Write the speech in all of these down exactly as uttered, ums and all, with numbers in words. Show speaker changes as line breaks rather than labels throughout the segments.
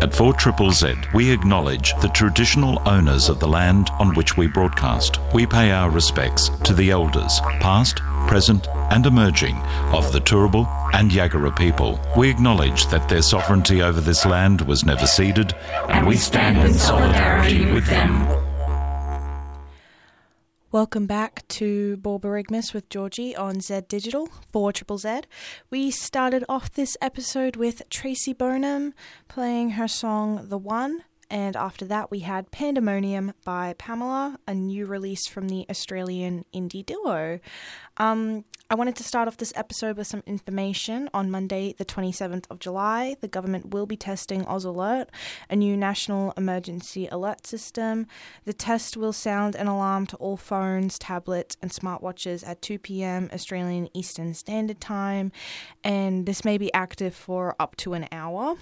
At four Z Z, we acknowledge the traditional owners of the land on which we broadcast. We pay our respects to the elders, past, present and emerging, of the Turrbal and Yagara people. We acknowledge that their sovereignty over this land was never ceded, and we stand in solidarity with them.
Welcome back to Borborygmus with Georgie on Z Digital, four Z Z. We started off this episode with Tracy Bonham playing her song The One, and after that we had Pandemonium by Pamela, a new release from the Australian indie duo. Um, I wanted to start off this episode with some information. On Monday, the twenty-seventh of July, the government will be testing Oz Alert, a new national emergency alert system. The test will sound an alarm to all phones, tablets and smartwatches at two p.m. Australian Eastern Standard Time, and this may be active for up to an hour.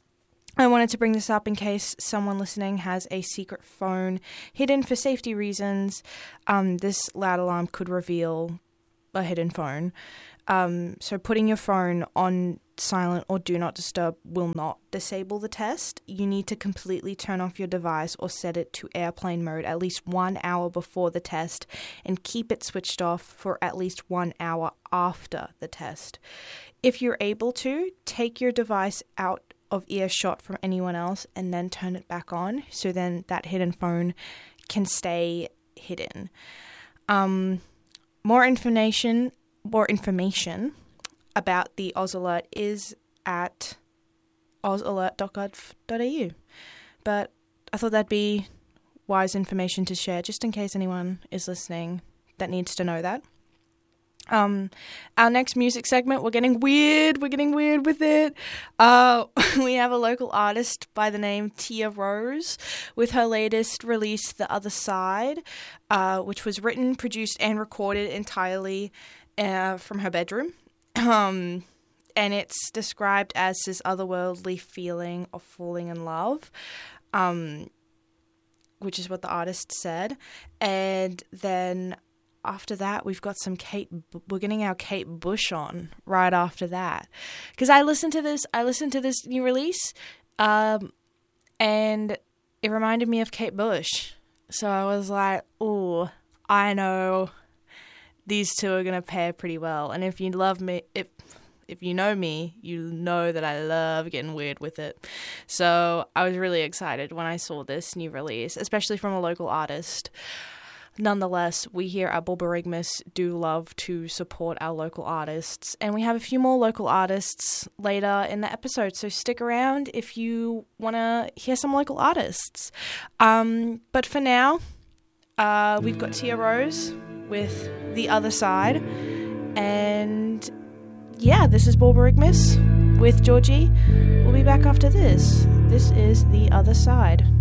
I wanted to bring this up in case someone listening has a secret phone hidden for safety reasons. Um, this loud alarm could reveal a hidden phone. Um, so putting your phone on silent or do not disturb will not disable the test. You need to completely turn off your device or set it to airplane mode at least one hour before the test and keep it switched off for at least one hour after the test. If you're able to, take your device out of earshot from anyone else and then turn it back on, so then that hidden phone can stay hidden. Um, more information, more information about the Oz Alert is at oz alert dot gov dot a u. But I thought that'd be wise information to share, just in case anyone is listening that needs to know that. Um, our next music segment, we're getting weird, we're getting weird with it. Uh, we have a local artist by the name Tia Rose with her latest release, The Other Side, uh, which was written, produced and recorded entirely uh, from her bedroom. Um, and it's described as this otherworldly feeling of falling in love, um, which is what the artist said. And then after that, we've got some Kate, we're getting our Kate Bush on right after that. Because I listened to this, I listened to this new release, um, and it reminded me of Kate Bush. So I was like, oh, I know these two are going to pair pretty well. And if you love me, if if you know me, you know that I love getting weird with it. So I was really excited when I saw this new release, especially from a local artist. Nonetheless, we here at Borborygmus do love to support our local artists, and we have a few more local artists later in the episode, so stick around if you want to hear some local artists. Um, but for now, uh, we've got Tia Rose with The Other Side, and yeah, this is Borborygmus with Georgie. We'll be back after this. This is The Other Side.